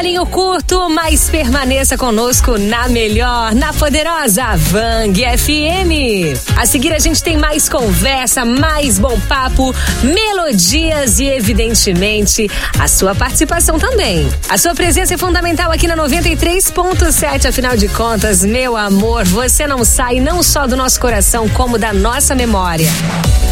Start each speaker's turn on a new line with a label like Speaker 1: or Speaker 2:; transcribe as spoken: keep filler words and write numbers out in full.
Speaker 1: intervalinho curto, mas permaneça conosco na melhor, na poderosa Vang F M. A seguir a gente tem mais conversa, mais bom papo, melodias e evidentemente a sua participação também. A sua presença é fundamental aqui na noventa e três ponto sete, afinal de contas, meu amor, você não sai não só do nosso coração como da nossa memória.